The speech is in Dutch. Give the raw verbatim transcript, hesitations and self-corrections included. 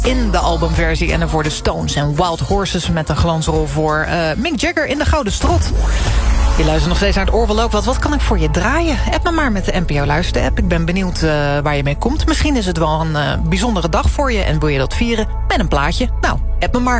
in de albumversie. En ervoor de Stones en Wild Horses met een glansrol voor uh, Mick Jagger in de Gouden Strot. Je luistert nog steeds naar het Oorwel. Wat, wat kan ik voor je draaien? App me maar met de N P O Luister-app. Ik ben benieuwd uh, waar je mee komt. Misschien is het wel een uh, bijzondere dag voor je en wil je dat vieren met een plaatje. Nou, app me maar.